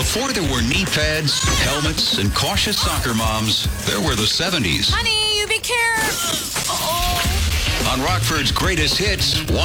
Before there were knee pads, helmets, and cautious soccer moms, there were the 70s. Honey, you be careful. On Rockford's greatest hits,